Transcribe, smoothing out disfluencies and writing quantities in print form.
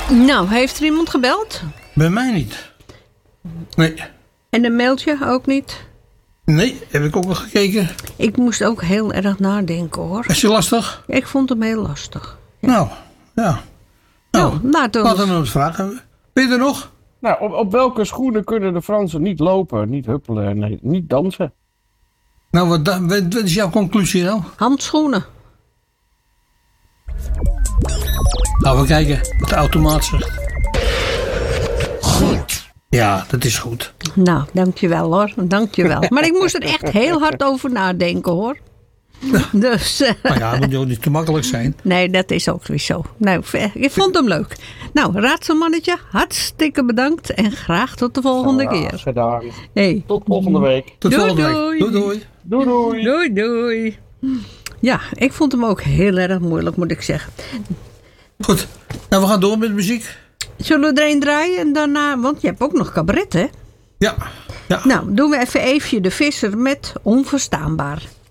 Nou, heeft er iemand gebeld? Bij mij niet. Nee. En een mailtje ook niet? Nee, heb ik ook wel gekeken. Ik moest ook heel erg nadenken, hoor. Is je lastig? Ik vond hem heel lastig. Ja. Nou, ja. Nou, laten we laten we eens vragen. Ben je er nog? Nou, op welke schoenen kunnen de Fransen niet lopen, niet huppelen en niet dansen? Nou, wat is jouw conclusie nou? Handschoenen. Laten we kijken wat de automaat zegt. Goed. Ja, dat is goed. Nou, dankjewel hoor. Dankjewel. Maar ik moest er echt heel hard over nadenken, hoor. Dus, Nou ja, het moet ook niet te makkelijk zijn. nee, dat is ook weer zo. Nou, ik vond hem leuk. Nou, raadselmannetje, hartstikke bedankt. En graag tot de volgende keer. Gedaan. Hey. Tot volgende week. Tot Doei, volgende doei. week. Doei, doei. Doei doei. Doei, doei. Ja, ik vond hem ook heel erg moeilijk, moet ik zeggen. Goed. Nou, we gaan door met de muziek. Zullen we er een draaien en daarna... Want je hebt ook nog cabaret, hè? Ja. Ja. Nou, doen we even Eefje de Visser met Onverstaanbaar.